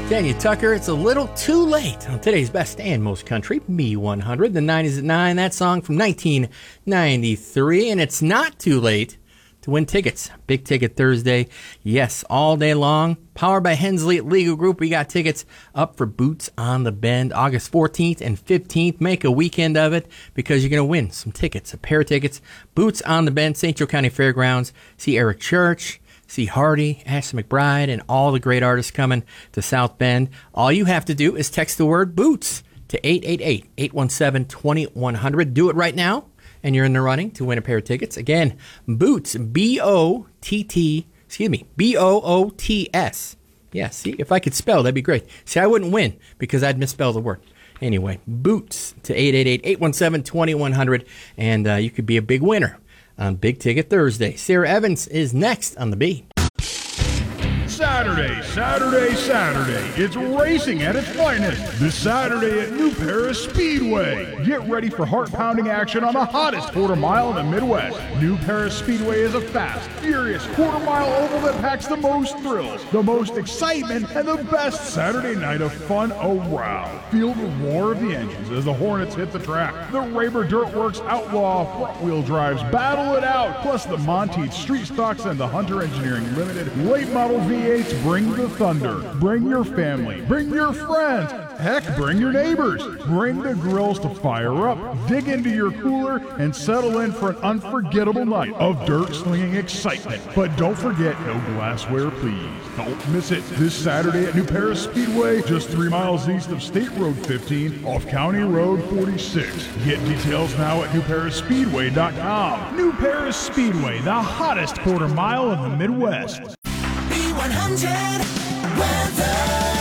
Tanya Tucker, it's a little too late on today's best and most country, B100. The 9 is at 9, that song from 1993. And it's not too late to win tickets. Big Ticket Thursday, yes, all day long. Powered by Hensley at Legal Group, we got tickets up for Boots on the Bend, August 14th and 15th. Make a weekend of it because you're going to win some tickets, a pair of tickets. Boots on the Bend, St. Joe County Fairgrounds. See Eric Church, see Hardy, Ashley McBride, and all the great artists coming to South Bend. All you have to do is text the word BOOTS to 888-817-2100. Do it right now, and you're in the running to win a pair of tickets. Again, BOOTS, B-O-O-T-S. Yeah, see, if I could spell, that'd be great. See, I wouldn't win because I'd misspell the word. Anyway, BOOTS to 888-817-2100, and you could be a big winner on Big Ticket Thursday. Sarah Evans is next on the B. Saturday. It's racing at its finest. This Saturday at New Paris Speedway. Get ready for heart-pounding action on the hottest quarter mile in the Midwest. New Paris Speedway is a fast, furious quarter-mile oval that packs the most thrills, the most excitement, and the best Saturday night of fun around. Feel the roar of the engines as the Hornets hit the track. The Raber Dirtworks Outlaw front-wheel drives battle it out, plus the Monteith Street Stocks and the Hunter Engineering Limited late model V8s bring the thunder. Bring your family. Bring your friends. Heck, bring your neighbors. Bring the grills to fire up. Dig into your cooler and settle in for an unforgettable night of dirt-slinging excitement. But don't forget, no glassware, please. Don't miss it. This Saturday at New Paris Speedway, just 3 miles east of State Road 15 off County Road 46. Get details now at newparisspeedway.com. New Paris Speedway, the hottest quarter mile in the Midwest. B100 weather.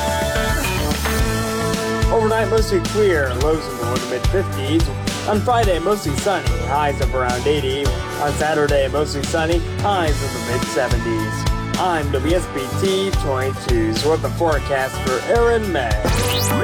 Overnight, mostly clear, lows in the low to mid-50s. On Friday, mostly sunny, highs of around 80. On Saturday, mostly sunny, highs in the mid-70s. I'm WSBT 22's weather forecast for Aaron May.